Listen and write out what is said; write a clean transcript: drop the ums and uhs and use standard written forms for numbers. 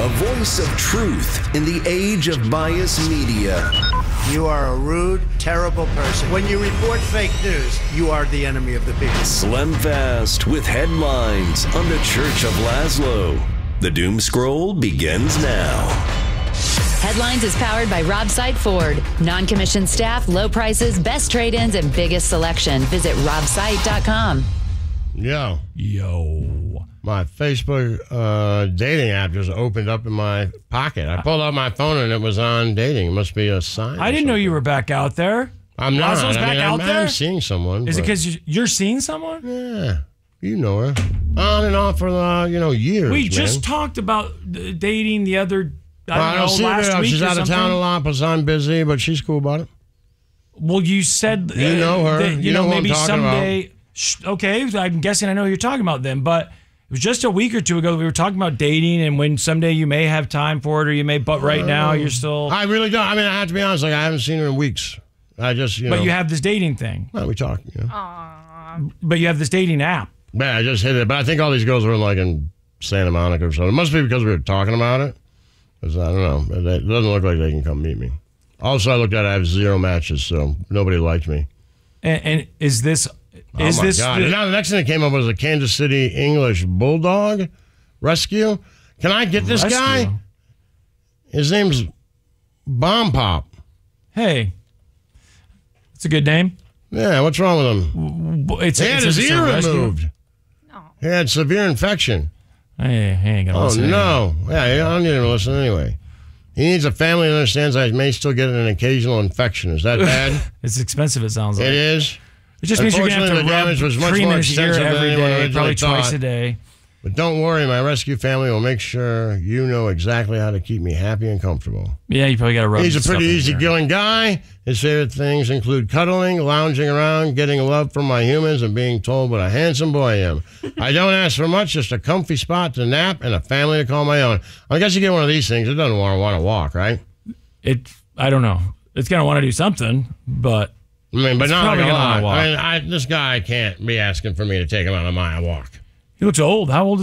A voice of truth in the age of biased media. You are a rude, terrible person. When you report fake news, you are the enemy of the people. Slim Fast with headlines on the Church of Laszlo. The Doom Scroll begins now. Headlines is powered by Rob Side Ford. Non-commissioned staff, low prices, best trade-ins, and biggest selection. Visit robsite.com. Yo. My Facebook dating app just opened up in my pocket. I pulled out my phone and it was on dating. It must be a sign. I didn't know you were back out there. I'm not. Laszlo's back out there? I'm seeing someone. Is it because you're seeing someone? Yeah. You know her. On and off for, years. We just talked about dating the other, last week. She's out of town a lot, but I'm busy, but she's cool about it. Well, you said... You know her. That, you know who maybe I'm talking someday... about. Okay, I'm guessing I know who you're talking about then, but... It was just a week or two ago we were talking about dating and when someday you may have time for it or you may, but right now you're still... I really don't. I mean, I have to be honest, I haven't seen her in weeks. I just, But you have this dating thing. Well, we talk, But you have this dating app. Yeah, I just hit it. But I think all these girls were in Santa Monica or something. It must be because we were talking about it. Because I don't know. It doesn't look like they can come meet me. Also, I looked at it, I have 0 matches, so nobody liked me. And is this... Oh my God. And now the next thing that came up was a Kansas City English Bulldog rescue. Can I get this guy? His name's Bomb Pop. Hey. It's a good name. Yeah, what's wrong with him? He had his ear removed. No. He had severe infection. Hey, ain't gonna listen. Oh, no. Yeah, I don't need him to listen anyway. He needs a family that understands I may still get an occasional infection. Is that bad? It's expensive, it sounds like. It is? It just means you're going to have to damage was much cream more in his ear extensive every than anyone day, originally probably twice thought. a day. But don't worry, my rescue family will make sure you know exactly how to keep me happy and comfortable. Yeah, you probably got to rub He's a pretty easygoing guy. His favorite things include cuddling, lounging around, getting love from my humans, and being told what a handsome boy I am. I don't ask for much, just a comfy spot to nap and a family to call my own. I guess you get one of these things, it doesn't want to walk, right? I don't know. It's going to want to do something, but... I mean, but not like a lot. Walk. I mean, this guy can't be asking for me to take him on a mile walk. He looks old. How old is